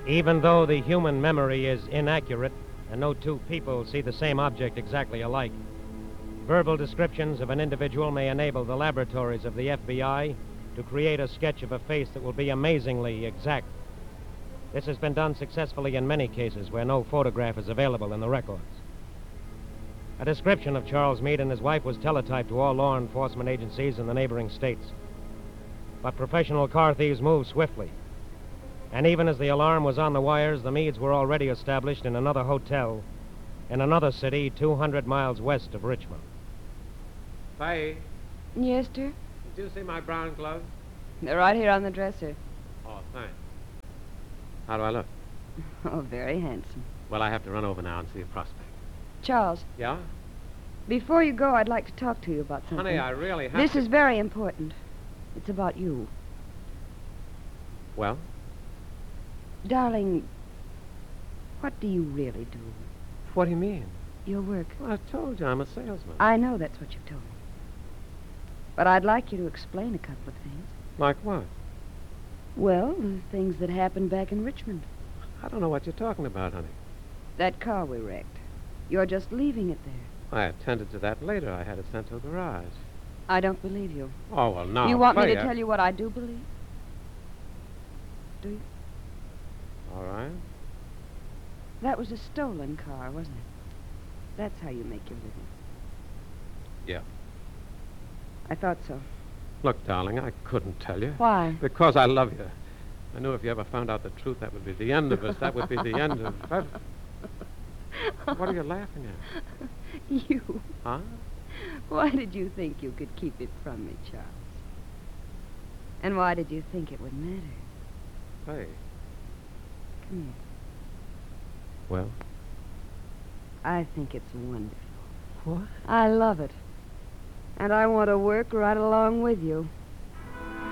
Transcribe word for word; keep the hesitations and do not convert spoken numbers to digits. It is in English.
Even though the human memory is inaccurate and no two people see the same object exactly alike, verbal descriptions of an individual may enable the laboratories of the F B I to create a sketch of a face that will be amazingly exact. This has been done successfully in many cases where no photograph is available in the records. A description of Charles Meade and his wife was teletyped to all law enforcement agencies in the neighboring states. But professional car thieves move swiftly. And even as the alarm was on the wires, the Meades were already established in another hotel in another city two hundred miles west of Richmond. Faye, Yes, dear? did you see my brown gloves? They're right here on the dresser. Oh, thanks. How do I look? Oh, very handsome. Well, I have to run over now and see a prospect. Charles, Yeah? before you go, I'd like to talk to you about something. Honey, I really have This to... is very important. It's about you. Well? Darling, what do you really do? What do you mean? Your work. Well, I told you I'm a salesman. I know that's what you've told me. But I'd like you to explain a couple of things. Like what? Well, the things that happened back in Richmond. I don't know what you're talking about, honey. That car we wrecked. You're just leaving it there. I attended to that later. I had it sent to a garage. I don't believe you. Oh, well, now, you want me Faye, to I- tell you what I do believe? Do you? All right. That was a stolen car, wasn't it? That's how you make your living. Yeah. I thought so. Look, darling, I couldn't tell you. Why? Because I love you. I knew if you ever found out the truth, that would be the end of us. That would be the end of... What are you laughing at? You. Huh? Why did you think you could keep it from me, Charles? And why did you think it would matter? Hey. Come here. Well? I think it's wonderful. What? I love it. And I want to work right along with you.